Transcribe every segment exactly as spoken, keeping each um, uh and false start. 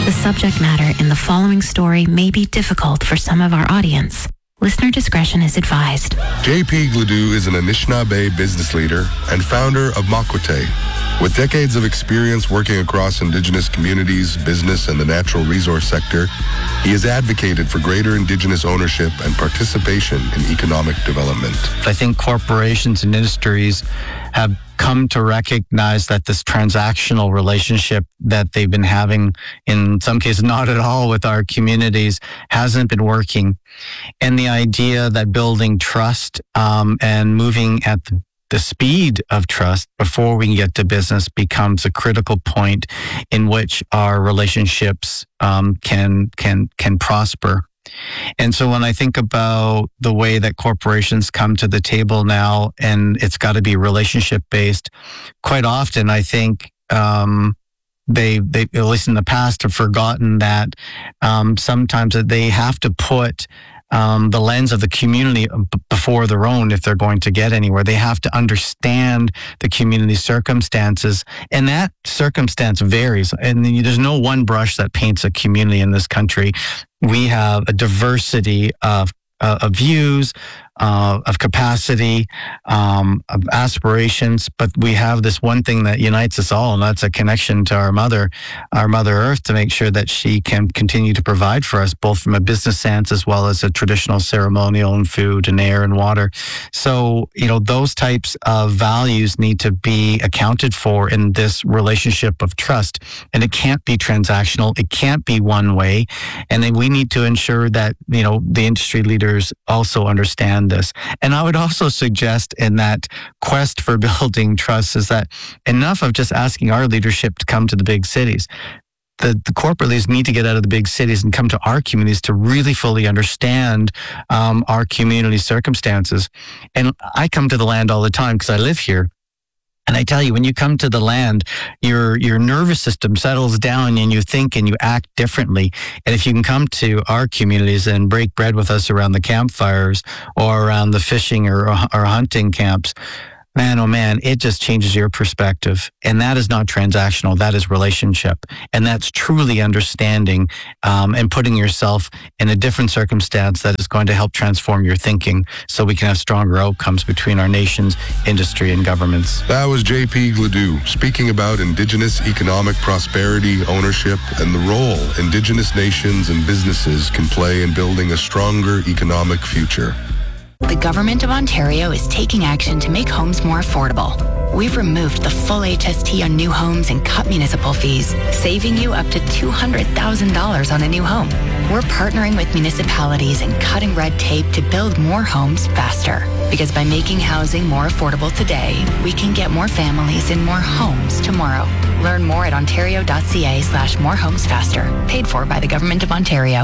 The subject matter in the following story may be difficult for some of our audience. Listener discretion is advised. J P Gladue is an Anishinaabe business leader and founder of Makwate. With decades of experience working across Indigenous communities, business, and the natural resource sector, he has advocated for greater Indigenous ownership and participation in economic development. I think corporations and industries have come to recognize that this transactional relationship that they've been having, in some cases not at all, with our communities hasn't been working. And the idea that building trust um, and moving at the The speed of trust before we can get to business becomes a critical point in which our relationships um, can can can prosper. And so when I think about the way that corporations come to the table now, and it's got to be relationship based, quite often I think um, they they at least in the past have forgotten that um, sometimes that they have to put Um, the lens of the community before their own if they're going to get anywhere. They have to understand the community circumstances, and that circumstance varies. And there's no one brush that paints a community in this country. We have a diversity of, uh, of views, uh, of capacity, um, of aspirations, but we have this one thing that unites us all, and that's a connection to our mother, our Mother Earth, to make sure that she can continue to provide for us, both from a business sense as well as a traditional ceremonial and food and air and water. So, you know, those types of values need to be accounted for in this relationship of trust, and it can't be transactional. It can't be one way, and then we need to ensure that, you know, the industry leaders also understand this. And I would also suggest in that quest for building trust is that enough of just asking our leadership to come to the big cities. The, the corporate leaders need to get out of the big cities and come to our communities to really fully understand um, our community circumstances. And I come to the land all the time because I live here. And I tell you, when you come to the land, your your nervous system settles down and you think and you act differently. And if you can come to our communities and break bread with us around the campfires or around the fishing or, or hunting camps, man, oh man, it just changes your perspective. And that is not transactional. That is relationship. And that's truly understanding um, and putting yourself in a different circumstance that is going to help transform your thinking so we can have stronger outcomes between our nations, industry, and governments. That was J P Gladue speaking about Indigenous economic prosperity, ownership, and the role Indigenous nations and businesses can play in building a stronger economic future. The Government of Ontario is taking action to make homes more affordable. We've removed the full H S T on new homes and cut municipal fees, saving you up to two hundred thousand dollars on a new home. We're partnering with municipalities and cutting red tape to build more homes faster. Because by making housing more affordable today, we can get more families in more homes tomorrow. Learn more at ontario.ca slash more homes faster. Paid for by the Government of Ontario.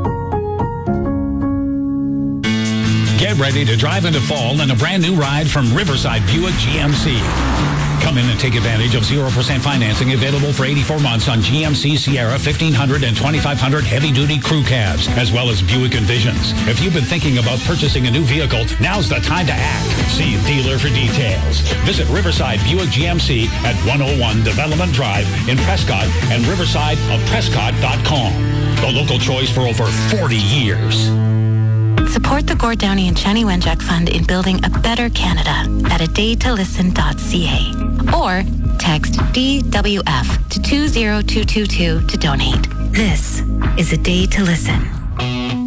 Get ready to drive into fall in a brand new ride from Riverside Buick G M C. Come in and take advantage of zero percent financing available for eighty-four months on G M C Sierra fifteen hundred and twenty-five hundred heavy-duty crew cabs, as well as Buick Envisions. If you've been thinking about purchasing a new vehicle, now's the time to act. See a dealer for details. Visit Riverside Buick G M C at one oh one Development Drive in Prescott and riverside of prescott dot com. The local choice for over forty years. Support the Gord Downie and Chani Wenjack Fund in building a better Canada at a day to listen dot c a or text D W F to two zero two two two to donate. This is A Day to Listen.